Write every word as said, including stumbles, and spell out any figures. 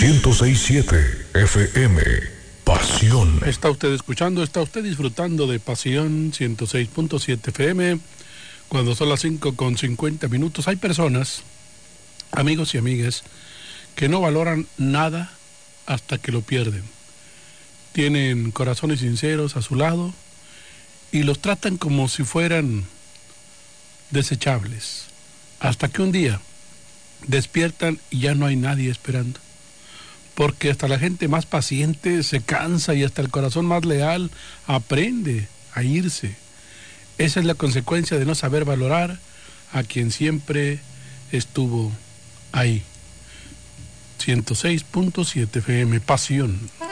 ciento seis punto siete F M. Pasión. Está usted escuchando, está usted disfrutando de Pasión ciento seis punto siete F M. Cuando son las cinco con cincuenta minutos, hay personas, amigos y amigas, que no valoran nada hasta que lo pierden. Tienen corazones sinceros a su lado y los tratan como si fueran desechables. Hasta que un día despiertan y ya no hay nadie esperando. Porque hasta la gente más paciente se cansa y hasta el corazón más leal aprende a irse. Esa es la consecuencia de no saber valorar a quien siempre estuvo ahí. ciento seis punto siete F M, Pasión.